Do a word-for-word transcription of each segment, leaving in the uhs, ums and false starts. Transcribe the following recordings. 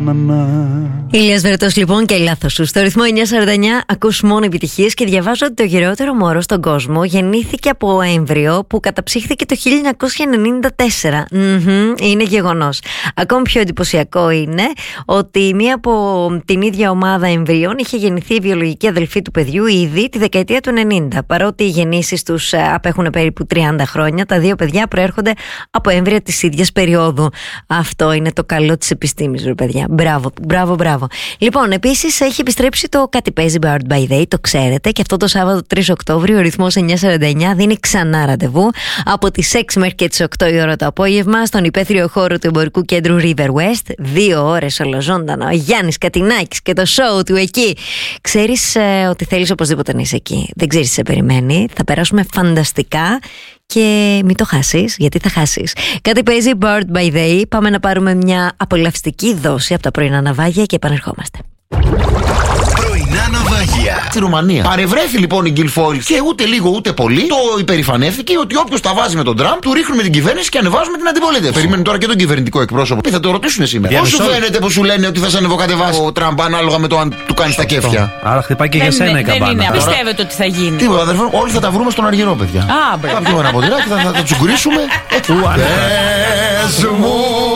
Ηλίας Βερετός λοιπόν και λάθος σου. Στο ρυθμό εννιακόσια σαράντα εννιά ακούς μόνο επιτυχίες και διαβάζω ότι το γεραιότερο μωρό στον κόσμο γεννήθηκε από έμβριο που καταψύχθηκε το χίλια εννιακόσια ενενήντα τέσσερα. Mm-hmm, είναι γεγονός. Ακόμη πιο εντυπωσιακό είναι ότι μία από την ίδια ομάδα εμβρίων είχε γεννηθεί η βιολογική αδελφή του παιδιού ήδη τη δεκαετία του ενενήντα. Παρότι οι γεννήσεις τους απέχουν περίπου τριάντα χρόνια, τα δύο παιδιά προέρχονται από έμβρια της ίδιας περίοδου. Αυτό είναι το καλό της επιστήμης, ρε παιδιά. Μπράβο, μπράβο, μπράβο. Λοιπόν, επίσης έχει επιστρέψει το Κάτι παίζει Bird by Day, το ξέρετε, και αυτό το Σάββατο τρεις Οκτώβριου ο ρυθμός εννιακόσια σαράντα εννιά δίνει ξανά ραντεβού από τις έξι μέχρι και τις οκτώ η ώρα το απόγευμα στον υπαίθριο χώρο του εμπορικού κέντρου River West. Δύο ώρες ολοζώντανα. Ο Γιάννης Κατινάκης και το show του εκεί. Ξέρεις ε, ότι θέλεις οπωσδήποτε να είσαι εκεί. Δεν ξέρεις τι σε περιμένει. Θα περάσουμε φανταστικά. Και μην το χάσεις, γιατί θα χάσεις. Κάτι παίζει Bird by Day. Πάμε να πάρουμε μια απολαυστική δόση από τα πρωινά ναυάγια και επανερχόμαστε. Πρωινά ναυάγια στη Ρουμανία. Παρευρέθη λοιπόν η Guilfoyle και ούτε λίγο ούτε πολύ το υπερηφανεύτηκε ότι όποιος τα βάζει με τον Τραμπ, του ρίχνουμε την κυβέρνηση και ανεβάζουμε την αντιπολίτευση. Περιμένουν τώρα και τον κυβερνητικό εκπρόσωπο. Τι θα το ρωτήσουν σήμερα. Πώς σου φαίνεται που σου λένε ότι θα σε ανεβοκατεβάσει ο Τραμπ ανάλογα με το αν του κάνει τα κέφια. Άρα χτυπάει και για σένα η καμπάνα. Δεν είναι, πιστεύετε ότι θα γίνει. Τίποτα, αδερφό, όλοι θα τα βρούμε στον Αργυρό, παιδιά. Α, μπρε. Θα βγούμε ένα ποτηράκι, θα, θα, θα τσουγκρίσουμε. Πες μου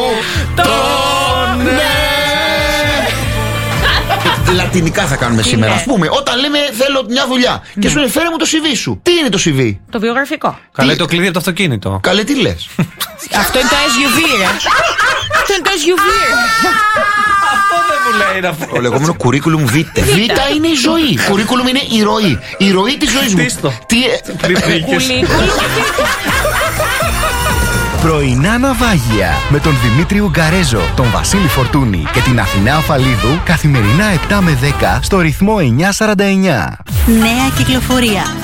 τον ναι. Λατινικά θα κάνουμε σήμερα. Ας πούμε, όταν λέμε θέλω μια δουλειά και σου λένε φέρε μου το σι βι σου. Τι είναι το σι βι? Το βιογραφικό. Καλέ το κλειδί από το αυτοκίνητο. Καλέ, τι λες? Αυτό είναι το ες γιου βι, ρε. Αυτό είναι το ες γιου βι. Αυτό δεν μου λέει να φέρει. Το λεγόμενο curriculum vitae. Β είναι η ζωή. Curriculum είναι η ροή. Η ροή της ζωής μου. Τι Πρωινά ναυάγια με τον Δημήτρη Ουγγαρέζο, τον Βασίλη Φορτούνη και την Αθηνά Αφαλίδου καθημερινά επτά με δέκα στο ρυθμό εννιακόσια σαράντα εννιά. Νέα κυκλοφορία.